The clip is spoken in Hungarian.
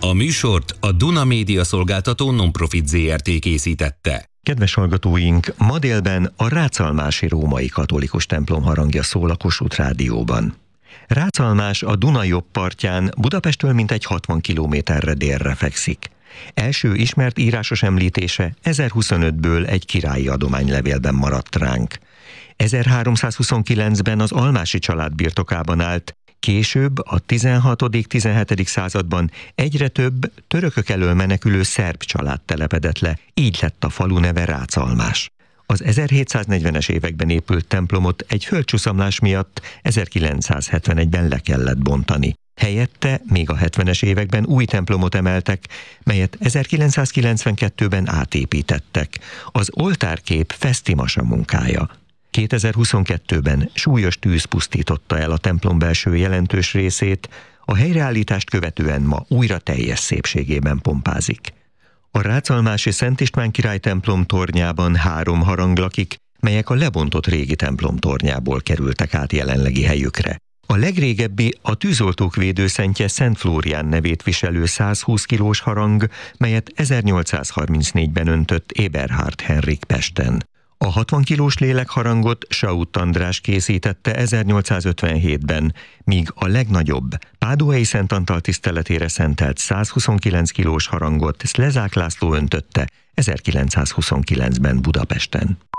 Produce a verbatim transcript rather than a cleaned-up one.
A műsort a Duna Média Szolgáltató Nonprofit zé er té készítette. Kedves hallgatóink, ma délben a Ráczalmási római katolikus templom harangja szól a Kossuth Rádióban. Ráczalmás a Duna jobb partján, Budapesttől mintegy hatvan kilométerre délre fekszik. Első ismert írásos említése ezerhuszonötből egy királyi adománylevélben maradt ránk. ezerháromszázhuszonkilencben az Almási család birtokában állt, később a tizenhatodik-tizenhetedik században egyre több törökök elől menekülő szerb család telepedett le, így lett a falu neve Ráczalmás. Az ezerhétszáznegyvenes években épült templomot egy földcsuszamlás miatt ezerkilencszázhetvenegyben le kellett bontani. Helyette még a hetvenes években új templomot emeltek, melyet ezerkilencszázkilencvenkettőben átépítettek. Az oltárkép Fesztimasa munkája. kétezer-huszonkettőben súlyos tűz pusztította el a templom belső jelentős részét, a helyreállítást követően ma újra teljes szépségében pompázik. A ráczalmási Szent István király templom tornyában három harang lakik, melyek a lebontott régi templom tornyából kerültek át jelenlegi helyükre. A legrégebbi a tűzoltók védőszentje Szent Flórián nevét viselő százhúsz kilós harang, melyet ezernyolcszázharmincnégyben öntött Eberhard Henrik Pesten. A hatvan kilós lélekharangot Saut András készítette ezernyolcszázötvenhétben, míg a legnagyobb, Páduai Szent Antal tiszteletére szentelt százhuszonkilenc kilós harangot Szlezák László öntötte ezerkilencszázhuszonkilencben Budapesten.